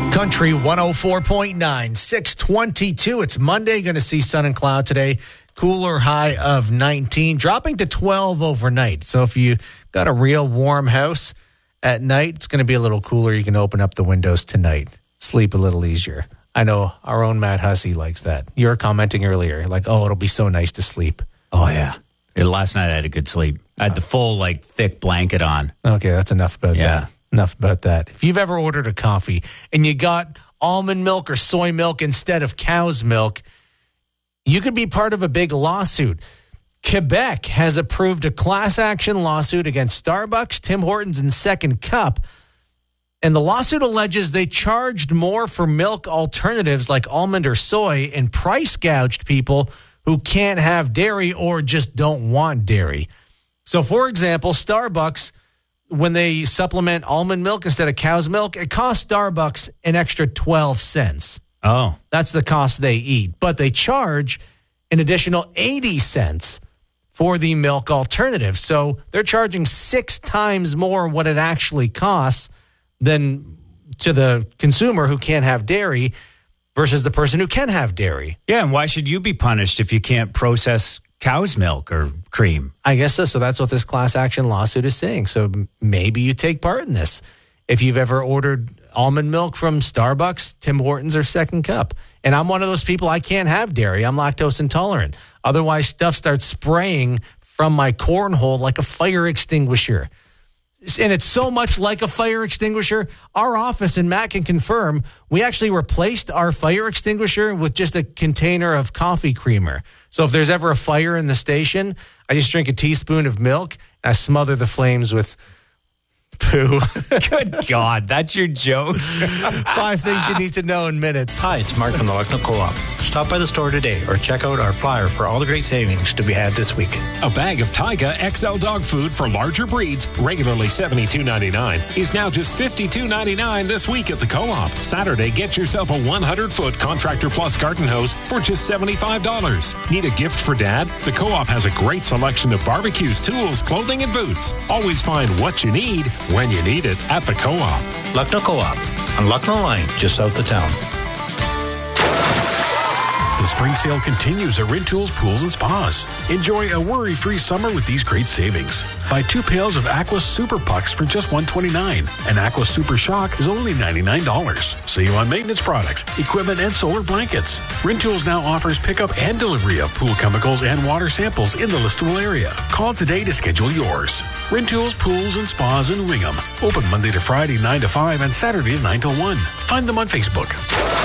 Country 104.9, 622. It's Monday. Going to see sun and cloud today. Cooler high of 19, dropping to 12 overnight. So if you got a real warm house at night, it's going to be a little cooler. You can open up the windows tonight. Sleep a little easier. I know our own Matt Hussey likes that. You were commenting earlier, like, oh, it'll be so nice to sleep. Oh, yeah. Last night I had a good sleep. I had the full, thick blanket on. Okay, that's enough about that. Enough about that. If you've ever ordered a coffee and you got almond milk or soy milk instead of cow's milk, you could be part of a big lawsuit. Quebec has approved a class action lawsuit against Starbucks, Tim Hortons, and Second Cup. And the lawsuit alleges they charged more for milk alternatives like almond or soy and price gouged people who can't have dairy or just don't want dairy. So, for example, Starbucks, when they supplement almond milk instead of cow's milk, it costs Starbucks an extra 12 cents. Oh. That's the cost they eat. But they charge an additional 80 cents for the milk alternative. So they're charging 6 times more what it actually costs than to the consumer who can't have dairy versus the person who can have dairy. Yeah, and why should you be punished if you can't process cow's milk or cream? I guess so. So that's what this class action lawsuit is saying. So maybe you take part in this. If you've ever ordered almond milk from Starbucks, Tim Hortons, or Second Cup. And I'm one of those people, I can't have dairy. I'm lactose intolerant. Otherwise, stuff starts spraying from my cornhole like a fire extinguisher. And it's so much like a fire extinguisher. Our office, and Matt can confirm, we actually replaced our fire extinguisher with just a container of coffee creamer. So if there's ever a fire in the station, I just drink a teaspoon of milk and I smother the flames with poo. Good God, that's your joke? 5 things you need to know in minutes. Hi, it's Mark from the Lucknow Co-op. Stop by the store today or check out our flyer for all the great savings to be had this week. A bag of Tyga XL dog food for larger breeds, regularly $72.99, is now just $52.99 this week at the Co-op. Saturday, get yourself a 100-foot Contractor Plus garden hose for just $75. Need a gift for Dad? The Co-op has a great selection of barbecues, tools, clothing, and boots. Always find what you need when you need it at the Co-op. Lucknow Co-op on Lucknow Line, just south of town. The spring sale continues at Rintoul's Pools and Spas. Enjoy a worry-free summer with these great savings. Buy 2 pails of Aqua Super Pucks for just $129. And Aqua Super Shock is only $99. Save on maintenance products, equipment, and solar blankets. Rintoul's now offers pickup and delivery of pool chemicals and water samples in the listable area. Call today to schedule yours. Rintoul's Pools and Spas in Wingham. Open Monday to Friday 9 to 5 and Saturdays 9 to 1. Find them on Facebook.